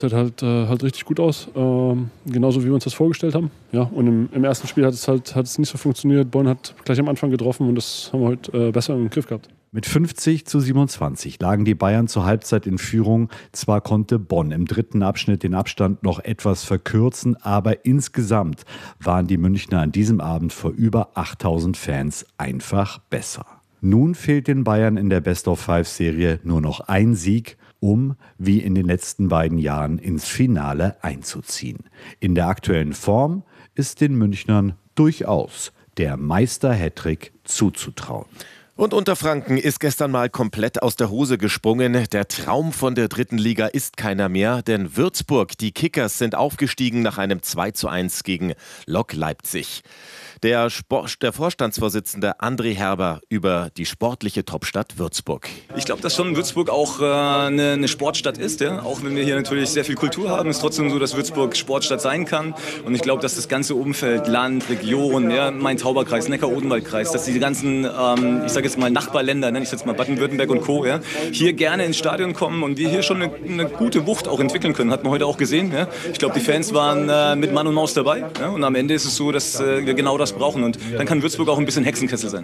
Das halt richtig gut aus, genauso wie wir uns das vorgestellt haben. Ja, und im ersten Spiel hat es nicht so funktioniert. Bonn hat gleich am Anfang getroffen und das haben wir heute besser im Griff gehabt. Mit 50:27 lagen die Bayern zur Halbzeit in Führung. Zwar konnte Bonn im dritten Abschnitt den Abstand noch etwas verkürzen, aber insgesamt waren die Münchner an diesem Abend vor über 8.000 Fans einfach besser. Nun fehlt den Bayern in der Best-of-5-Serie nur noch ein Sieg, um, wie in den letzten beiden Jahren, ins Finale einzuziehen. In der aktuellen Form ist den Münchnern durchaus der Meister-Hattrick zuzutrauen. Und Unterfranken ist gestern mal komplett aus der Hose gesprungen. Der Traum von der dritten Liga ist keiner mehr, denn Würzburg, die Kickers, sind aufgestiegen nach einem 2:1 gegen Lok Leipzig. Der Vorstandsvorsitzende André Herber über die sportliche Topstadt Würzburg. Ich glaube, dass schon Würzburg auch eine Sportstadt ist. Ja? Auch wenn wir hier natürlich sehr viel Kultur haben, ist trotzdem so, dass Würzburg Sportstadt sein kann. Und ich glaube, dass das ganze Umfeld, Land, Region, ja, Main-Tauber-Kreis, Neckar-Odenwald-Kreis, dass die ganzen, ich sage jetzt mal Nachbarländer, ich sage jetzt mal Baden-Württemberg und Co., ja, hier gerne ins Stadion kommen und wir hier schon eine gute Wucht auch entwickeln können. Hat man heute auch gesehen. Ja? Ich glaube, die Fans waren mit Mann und Maus dabei. Ja? Und am Ende ist es so, dass wir genau das brauchen und dann kann Würzburg auch ein bisschen Hexenkessel sein.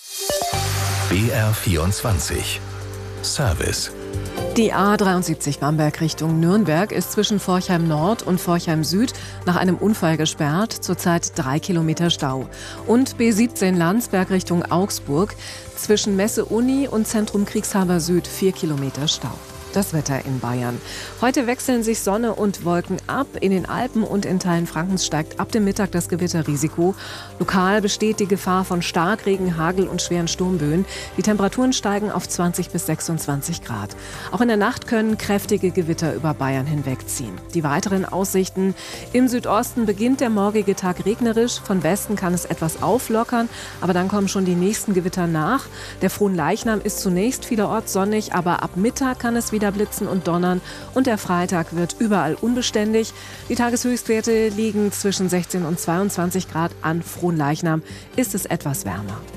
BR24 Service. Die A73 Bamberg Richtung Nürnberg ist zwischen Forchheim Nord und Forchheim Süd nach einem Unfall gesperrt, zurzeit 3 Kilometer Stau. Und B17 Landsberg Richtung Augsburg zwischen Messe Uni und Zentrum Kriegshaber Süd 4 Kilometer Stau. Das Wetter in Bayern. Heute wechseln sich Sonne und Wolken ab. In den Alpen und in Teilen Frankens steigt ab dem Mittag das Gewitterrisiko. Lokal besteht die Gefahr von Starkregen, Hagel und schweren Sturmböen. Die Temperaturen steigen auf 20 bis 26 Grad. Auch in der Nacht können kräftige Gewitter über Bayern hinwegziehen. Die weiteren Aussichten: Im Südosten beginnt der morgige Tag regnerisch. Von Westen kann es etwas auflockern, aber dann kommen schon die nächsten Gewitter nach. Der Fronleichnam ist zunächst vielerorts sonnig, aber ab Mittag kann es wieder blitzen und donnern und der Freitag wird überall unbeständig. Die Tageshöchstwerte liegen zwischen 16 und 22 Grad. An Fronleichnam ist es etwas wärmer.